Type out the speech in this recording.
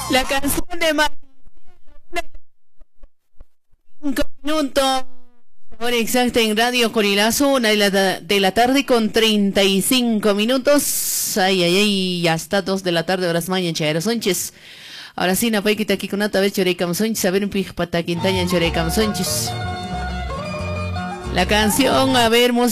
La canción de Mar 5 minutos. Hora exacta en Radio Corilazo, 1 de la tarde con 35 minutos. Ay, ay, ay, ya está 2 de la tarde, horas mañana, Chairo Sánchez. Ahora sí, Napay kita aquí con Nata, a ver, Chorecam Sánchez, a ver, un pij pataquintaña, Chorecam Sánchez. La canción, a ver, música.